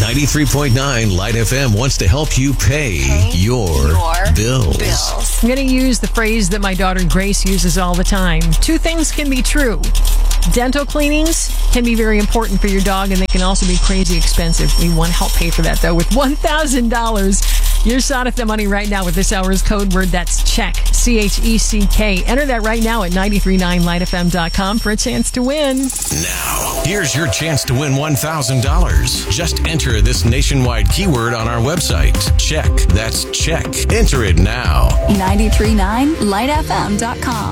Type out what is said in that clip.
93.9 Light FM wants to help you pay your bills. I'm going to use the phrase that my daughter Grace uses all the time. Two things can be true. Dental cleanings can be very important for your dog, and they can also be crazy expensive. We want to help pay for that, though, with $1,000. You're shot at the money right now with this hour's code word. That's CHECK, CHECK. Enter that right now at 939lightfm.com for a chance to win. Now, here's your chance to win $1,000. Just enter this nationwide keyword on our website. CHECK. That's CHECK. Enter it now. 939lightfm.com.